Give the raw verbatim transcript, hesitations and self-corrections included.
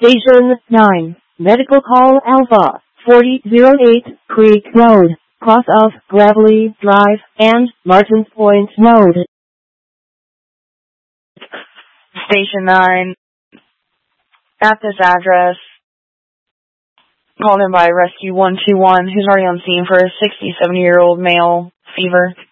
Station nine, Medical Call Alpha, forty oh eight, Creek Road, cross of Gravelly Drive, and Martins Point Road. Station nine, at this address, called in by Rescue one two one, who's already on scene for a sixty-seven-year-old male fever.